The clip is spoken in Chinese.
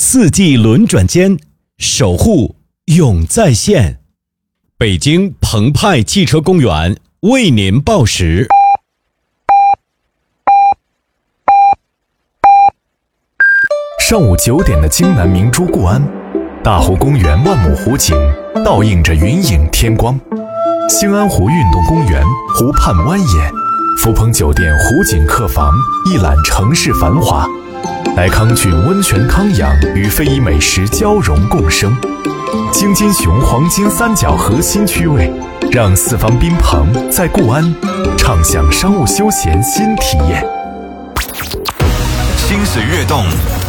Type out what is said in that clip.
四季轮转间，守护永在线。北京澎湃汽车公园为您报时。 上午9点的京南明珠固安，大湖公园万亩湖景倒映着云影天光。兴安湖运动公园湖畔蜿蜒，福朋酒店湖景客房一览城市繁华。来康郡温泉康养与非遗美食交融共生。京津雄黄金三角核心区位，让四方宾朋在固安畅享商务休闲新体验。 心水跃动，